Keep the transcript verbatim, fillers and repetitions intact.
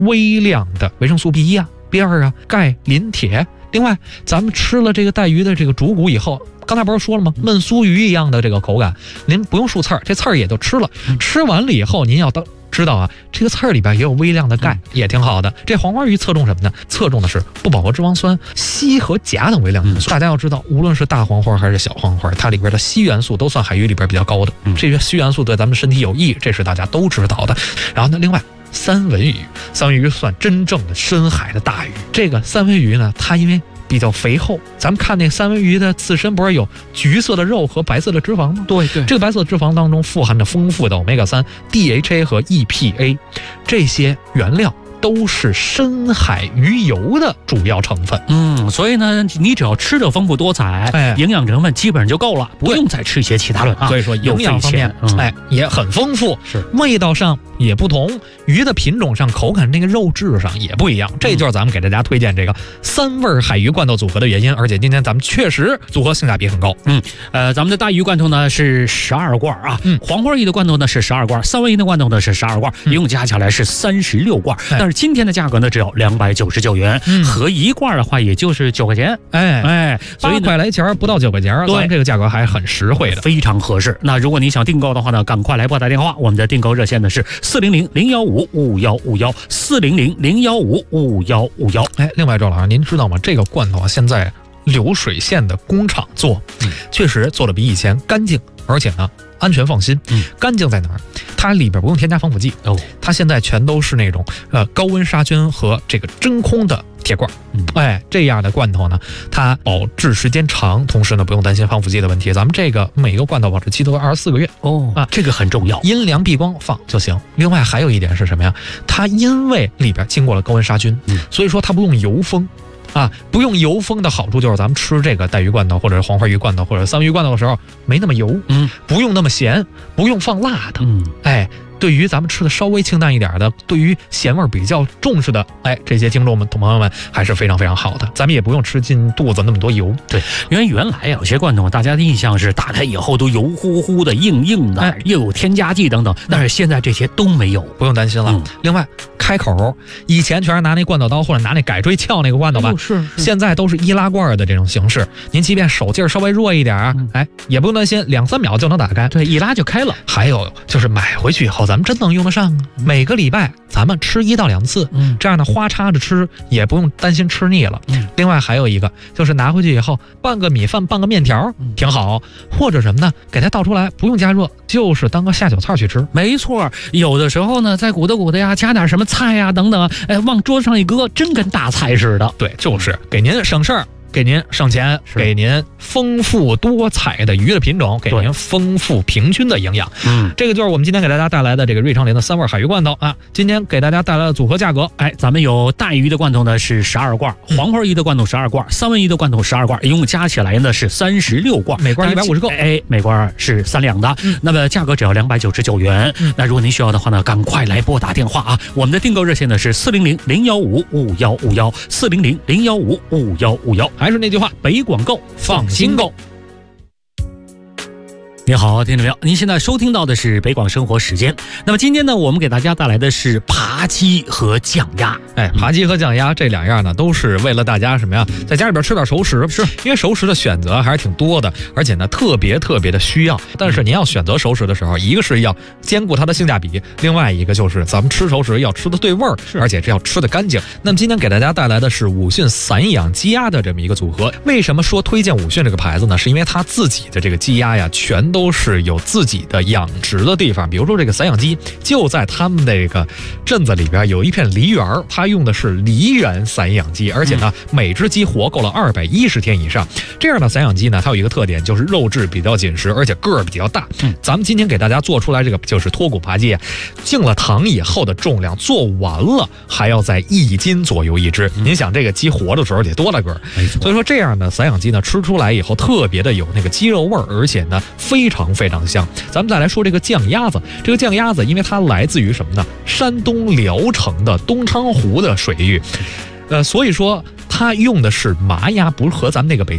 微量的维生素 B 一 啊、B 二 啊、钙、磷、铁。另外，咱们吃了这个带鱼的这个主骨以后，刚才不是说了吗？焖酥鱼一样的这个口感，您不用漱刺儿，这刺儿也就吃了。吃完了以后，您要当知道啊，这个刺儿里边也有微量的钙，也挺好的。这黄花鱼侧重什么呢？侧重的是不饱和脂肪酸、硒和钾等微量元素。大家要知道，无论是大黄花还是小黄花，它里边的硒元素都算海鱼里边比较高的。这些硒元素对咱们身体有益，这是大家都知道的。然后呢，另外。三文鱼，三文鱼算真正的深海的大鱼。这个三文鱼呢，它因为比较肥厚，咱们看那三文鱼的刺身不是有橘色的肉和白色的脂肪吗？对对，这个白色脂肪当中富含着丰富的 欧米伽三、D H A 和 E P A 这些原料。都是深海鱼油的主要成分。 嗯，所以呢，你只要吃的丰富多彩，哎，营养成分基本上就够了，不用再吃一些其他的啊。 所以说营养方面，嗯、哎，也很丰富， 是味道上也不同，鱼的品种上、口感那个肉质上也不一样。这就是咱们给大家推荐这个三味海鱼罐头组合的原因。而且今天咱们确实组合性价比很高。 嗯，呃，咱们的大鱼罐头呢是十二罐啊，嗯，黄花鱼的罐头呢是十二罐，三文鱼的罐头呢是十二罐，一共加起来是三十六罐。但是今天的价格呢只有两百九十九元，嗯、合一罐的话也就是九块钱， 哎哎，八块来钱不到九块钱，对，这个价格还很实惠的， 非常合适。那如果你想订购的话呢，赶快来拨打电话，我们的订购热线呢是四零零零幺五五幺五幺四零零零幺五五幺五幺。 哎，另外周老师，您知道吗？这个罐头啊，现在流水线的工厂做，嗯、确实做的比以前干净，而且呢。安全放心，嗯，干净在哪儿？它里边不用添加防腐剂哦，它现在全都是那种呃高温杀菌和这个真空的铁罐，嗯，哎，这样的罐头呢，它保质时间长，同时呢不用担心防腐剂的问题。咱们这个每个罐头保质期都二十四个月哦啊，这个很重要， 阴凉避光放就行。另外还有一点是什么呀？它因为里边经过了高温杀菌，嗯，所以说它不用油封。啊，不用油封的好处就是咱们吃这个带鱼罐头或者是黄花鱼罐头或者三文鱼罐头的时候没那么油，嗯，不用那么咸，不用放辣的，嗯，哎，对于咱们吃的稍微清淡一点的，对于咸味比较重视的，哎，这些听众们、朋友们还是非常非常好的。咱们也不用吃进肚子那么多油。 对，因为原来有些罐头大家的印象是打开以后都油乎乎的、硬硬的，哎、又有添加剂等等，但是现在这些都没有， 不用担心了。嗯、另外。开口，以前全是拿那罐头刀或者拿那改锥撬那个罐头吧， 是、哦、 现在都是易拉罐的这种形式。您即便手劲儿稍微弱一点啊，嗯、哎，也不用担心，两三秒就能打开， 对，一拉就开了。 还有就是买回去以后，咱们真能用得上啊。嗯、每个礼拜咱们吃一到两次，嗯，这样的花插着吃，也不用担心吃腻了。嗯，另外还有一个就是拿回去以后拌个米饭，拌个面条，嗯、挺好。或者什么呢？给它倒出来，不用加热，就是当个下酒菜去吃。 没错，有的时候呢，再鼓捣鼓捣呀，加点什么菜呀等等，哎，往桌子上一搁，真跟大菜似的。 对，就是给您省事儿。给您省钱，给您丰富多彩的鱼的品种，给您丰富平均的营养。嗯，这个就是我们今天给大家带来的这个瑞昌林的三味海鱼罐头啊。今天给大家带来的组合价格， 哎，咱们有带鱼的罐头呢是十二罐，黄花鱼的罐头十二罐，三文鱼的罐头十二罐，一共加起来呢是三十六罐， 每罐一百五十个， 哎，每罐是三两的。嗯、那么价格只要两百九十九元。嗯、那如果您需要的话呢，赶快来拨打电话啊！我们的订购热线呢是四零零零幺五五幺五幺四零零零幺五五幺五幺。 还是那句话，北广购放心购。 你好，听众朋友，您现在收听到的是北广生活时间。那么今天呢，我们给大家带来的是扒鸡和酱鸭。 哎，扒鸡和酱鸭这两样呢，都是为了大家什么呀，在家里边吃点熟食，是因为熟食的选择还是挺多的，而且呢，特别特别的需要。但是您要选择熟食的时候，一个是要兼顾它的性价比，另外一个就是咱们吃熟食要吃的对味儿，而且这要吃的干净。那么今天给大家带来的是武训散养鸡鸭的这么一个组合。为什么说推荐武训这个牌子呢？是因为它自己的这个鸡鸭呀，全都都是有自己的养殖的地方，比如说这个散养鸡就在他们这个镇子里边有一片梨园，它用的是梨园散养鸡，而且呢每只鸡活够了二百一十天以上。这样的散养鸡呢，它有一个特点，就是肉质比较紧实，而且个儿比较大。嗯，咱们今天给大家做出来这个就是脱骨扒鸡，进了糖以后的重量做完了还要在一斤左右一只。您想这个鸡活的时候得多大个儿？所以说这样的散养鸡呢，吃出来以后特别的有那个鸡肉味儿，而且呢非常非常香。咱们再来说这个酱鸭子，这个酱鸭子因为它来自于什么呢？山东聊城的东昌湖的水域，呃，所以说它用的是麻鸭，不是和咱们那个北